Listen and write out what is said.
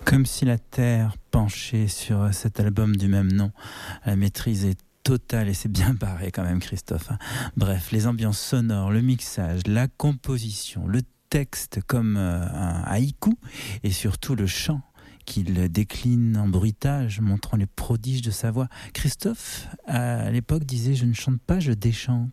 Comme si la terre penchait sur cet album du même nom. La maîtrise est totale et c'est bien barré quand même, Christophe. Bref, les ambiances sonores, le mixage, la composition, le texte comme un haïku et surtout le chant qu'il décline en bruitage, montrant les prodiges de sa voix. Christophe, à l'époque, disait « Je ne chante pas, je déchante ».